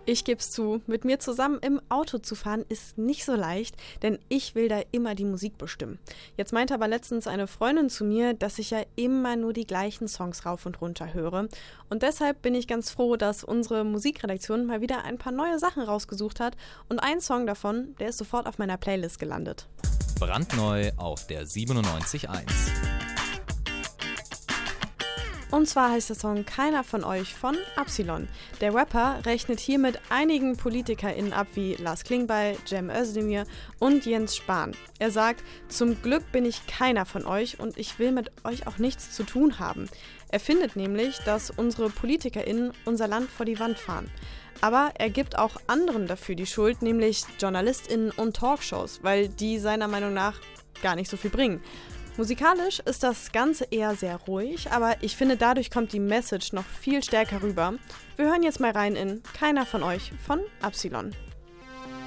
Ich geb's zu, mit mir zusammen im Auto zu fahren ist nicht so leicht, denn ich will da immer die Musik bestimmen. Jetzt meinte aber letztens eine Freundin zu mir, dass ich ja immer nur die gleichen Songs rauf und runter höre. Und deshalb bin ich ganz froh, dass unsere Musikredaktion mal wieder ein paar neue Sachen rausgesucht hat. Und ein Song davon, der ist sofort auf meiner Playlist gelandet. Brandneu auf der 97.1. Und zwar heißt der Song Keiner von euch von Absilon. Der Rapper rechnet hier mit einigen PolitikerInnen ab wie Lars Klingbeil, Cem Özdemir und Jens Spahn. Er sagt, zum Glück bin ich keiner von euch und ich will mit euch auch nichts zu tun haben. Er findet nämlich, dass unsere PolitikerInnen unser Land vor die Wand fahren. Aber er gibt auch anderen dafür die Schuld, nämlich JournalistInnen und Talkshows, weil die seiner Meinung nach gar nicht so viel bringen. Musikalisch ist das Ganze eher sehr ruhig, aber ich finde, dadurch kommt die Message noch viel stärker rüber. Wir hören jetzt mal rein in Keiner von euch von Absilon.